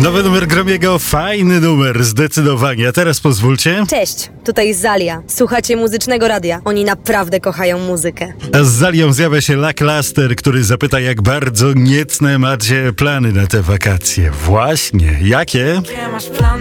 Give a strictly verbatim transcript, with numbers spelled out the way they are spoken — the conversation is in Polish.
Nowy numer Gromiego, fajny numer, zdecydowanie. A teraz pozwólcie. Cześć, tutaj Zalia. Słuchacie Muzycznego Radia. Oni naprawdę kochają muzykę. A z Zalią zjawia się Lackluster, który zapyta, jak bardzo niecne macie plany na te wakacje. Właśnie, jakie?